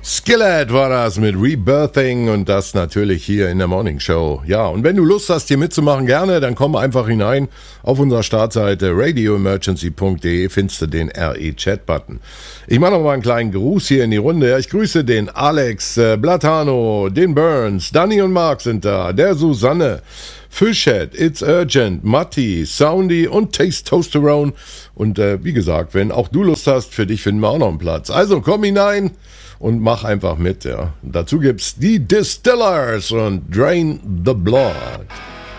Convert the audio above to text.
Skillet war das mit Rebirthing und das natürlich hier in der Morning Show. Ja, und wenn du Lust hast, hier mitzumachen, gerne, dann komm einfach hinein. Auf unserer Startseite radioemergency.de findest du den RE-Chat-Button. Ich mache noch mal einen kleinen Gruß hier in die Runde. Ja, ich grüße den Alex, Blatano, den Burns, Danny und Mark sind da, der Susanne, Fishhead, It's Urgent, Matti, Soundy und Taste Toasterone. Und wie gesagt, wenn auch du Lust hast, für dich finden wir auch noch einen Platz. Also komm hinein und mach einfach mit, ja. Und dazu gibt's die Distillers und Drain the Blood.